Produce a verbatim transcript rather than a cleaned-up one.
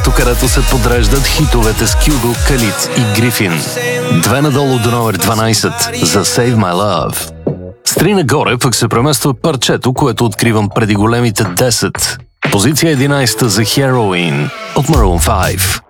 мястото, където се подреждат хитовете с Кюго, Калит и Грифин. Две надолу до номер дванайсет за Save My Love. С три нагоре пък се премества парчето, което откривам преди големите десет. Позиция единайсета за Heroin от Maroon пет.